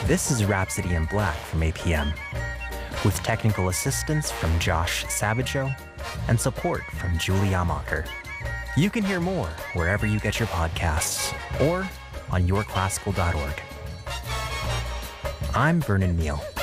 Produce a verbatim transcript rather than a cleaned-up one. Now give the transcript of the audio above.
This is Rhapsody in Black from A P M, with technical assistance from Josh Sabajo and support from Julie Amacher. You can hear more wherever you get your podcasts or on your classical dot org. I'm Vernon Neal.